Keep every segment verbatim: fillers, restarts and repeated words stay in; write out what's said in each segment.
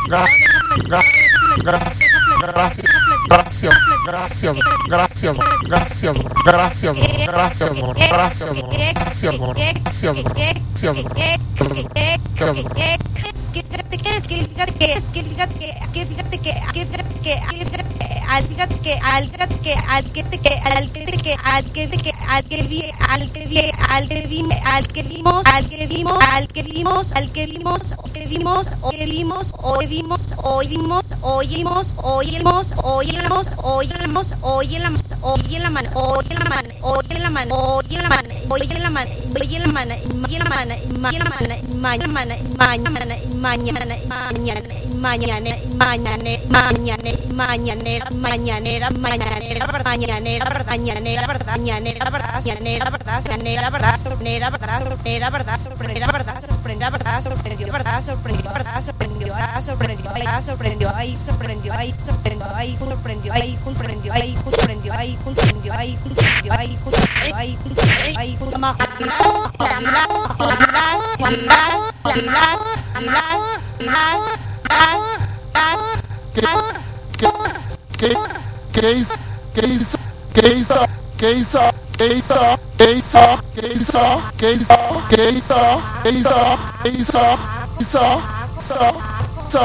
gracias, gracias, gracias, gracias, gracias, gracias, gracias, gracias, gracias, gracias, gracias, Fíjate que es que fíjate que es que fíjate que es que fíjate que fíjate que fíjate que al fíjate que al fíjate que al fíjate que al fíjate que al fíjate que al que vi al que vi al que vi al que vimos al que vimos al que vimos al que vimos que vimos o que vimos o vimos oímos oímos oímos oímos oímos oímos oye la mano oye la mano oye la mano oye la mano oye la mano oye la mano oye la mano oye la mano mañana mañana mañana mañana mañana mañana mañana mañanera mañanera mañanera mañanera mañanera mañanera mañanera verdad mañanera verdad sorprendera verdad sorprendera verdad sorprendera verdad sorprendera verdad sorprendió verdad sorprendió verdad sorprendió verdad sorprendió verdad sorprendió ahí sorprendió ahí sorprendió ahí sorprendió ahí sorprendió ahí sorprendió ahí sorprendió ahí sorprendió ahí sorprendió ahí sorprendió ahí sama ¿Qué qué hizo qué hizo qué hizo qué hizo qué hizo qué hizo qué hizo qué hizo qué hizo qué hizo qué hizo hizo hizo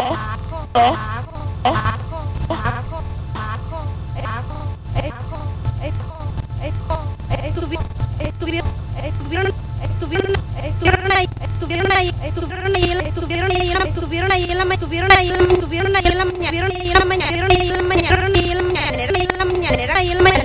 estuvieron estuvieron estuvieron estuvieron ahí estuvieron ahí estuvieron ahí estuvieron ahí estuvieron ahí en la estuvieron ahí estuvieron ahí en la mañana estuvieron ahí en la mañana estuvieron ahí en la mañana estuvieron ahí en la mañana estuvieron ahí en la mañana